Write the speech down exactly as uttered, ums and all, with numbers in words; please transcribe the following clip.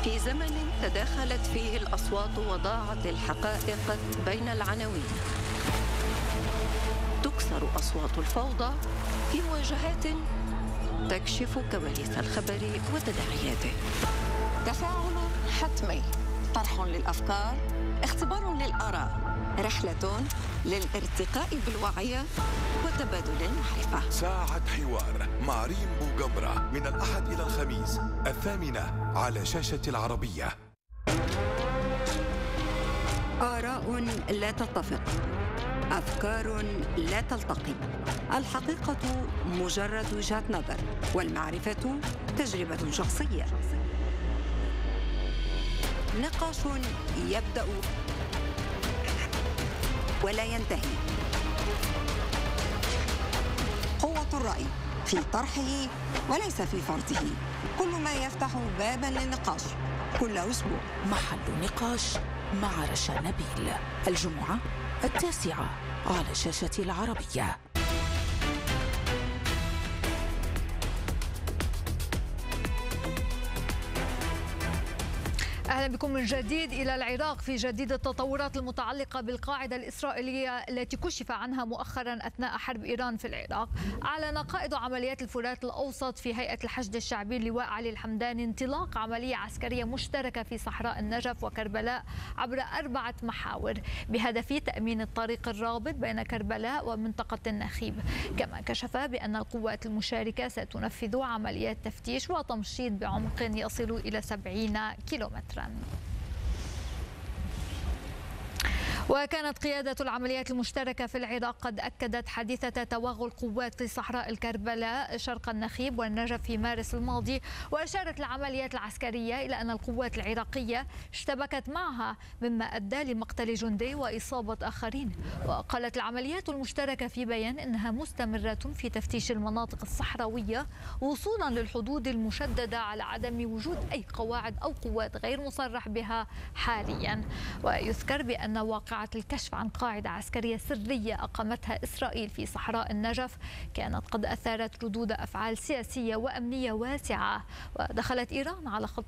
في زمن تداخلت فيه الأصوات وضاعت الحقائق بين العناوين، تكسر أصوات الفوضى في مواجهات تكشف كواليس الخبر وتداعياته. تفاعل حتمي، طرح للأفكار، اختبار للآراء، رحلة للارتقاء بالوعي وتبادل المعرفة. ساعة حوار مع ريم بوغمرة من الأحد إلى الخميس الثامنة على شاشة العربية. آراء لا تتفق، أفكار لا تلتقي، الحقيقة مجرد وجهة نظر، والمعرفة تجربة شخصية. نقاش يبدأ ولا ينتهي. قوة الرأي في طرحه وليس في فرضه، كل ما يفتح بابا للنقاش كل أسبوع. محل نقاش مع رشا نبيل، الجمعة التاسعة على شاشة العربية. أهلا بكم من جديد إلى العراق في جديد التطورات المتعلقة بالقاعدة الإسرائيلية التي كشف عنها مؤخرا أثناء حرب إيران في العراق. أعلن قائد عمليات الفرات الأوسط في هيئة الحشد الشعبي اللواء علي الحمداني انطلاق عملية عسكرية مشتركة في صحراء النجف وكربلاء عبر أربعة محاور بهدف تأمين الطريق الرابط بين كربلاء ومنطقة النخيب. كما كشف بأن القوات المشاركة ستنفذ عمليات تفتيش وتمشيط بعمق يصل إلى سبعين كيلومترا. وكانت قيادة العمليات المشتركة في العراق قد أكدت حادثة توغل قوات في صحراء الكربلاء شرق النخيب والنجف في مارس الماضي، وأشارت العمليات العسكرية إلى أن القوات العراقية اشتبكت معها مما أدى لمقتل جندي وإصابة آخرين. وقالت العمليات المشتركة في بيان أنها مستمرة في تفتيش المناطق الصحراوية وصولا للحدود المشددة على عدم وجود أي قواعد أو قوات غير مصرح بها حاليا. ويذكر بأن واقع الكشف عن قاعدة عسكرية سرية أقامتها إسرائيل في صحراء النجف كانت قد أثارت ردود أفعال سياسية وأمنية واسعة، ودخلت إيران على خط